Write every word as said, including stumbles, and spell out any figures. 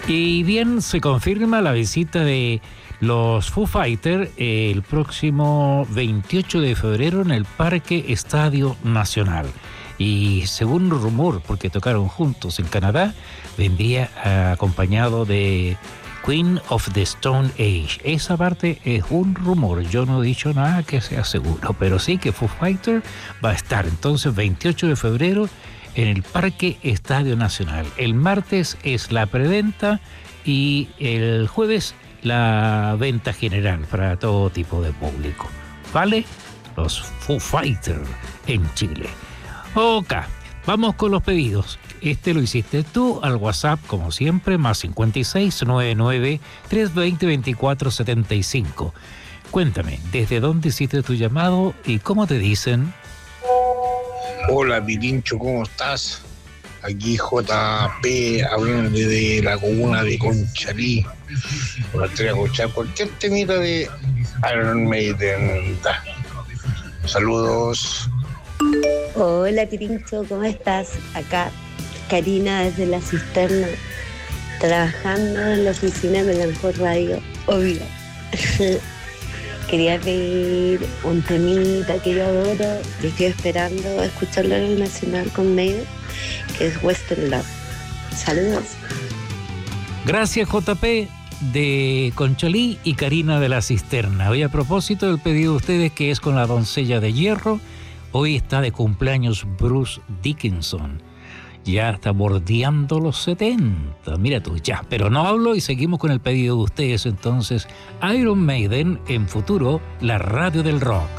Y bien, se confirma la visita de los Foo Fighters el próximo veintiocho de febrero en el Parque Estadio Nacional. Y según un rumor, porque tocaron juntos en Canadá, vendría acompañado de Queen of the Stone Age. Esa parte es un rumor, yo no he dicho nada que sea seguro, pero sí que Foo Fighters va a estar entonces veintiocho de febrero en el Parque Estadio Nacional. El martes es la preventa y el jueves la venta general para todo tipo de público. ¿Vale? Los Foo Fighters en Chile. Ok, vamos con los pedidos. Este lo hiciste tú al WhatsApp, como siempre, más cincuenta y seis noventa y nueve, trescientos veinte, veinticuatro setenta y cinco. Cuéntame, ¿desde dónde hiciste tu llamado y cómo te dicen? Hola, Pirincho, ¿cómo estás? Aquí J P, hablando de la comuna de Conchalí. Me gustaría escuchar cualquier temita de Iron Maiden. Saludos. Hola, Pirincho, ¿cómo estás? Acá, Karina desde La Cisterna, trabajando en la oficina de la mejor radio, obvio. Quería pedir un temita que yo adoro y estoy esperando escucharlo en el Nacional con Maiden, que es Western Love. Saludos. Gracias, J P de Conchalí y Karina de La Cisterna. Hoy, a propósito del pedido de ustedes, que es con la doncella de hierro, hoy está de cumpleaños Bruce Dickinson. Ya está bordeando los setenta. Mira tú, ya. Pero no hablo y seguimos con el pedido de ustedes. Entonces, Iron Maiden en futuro, la radio del rock.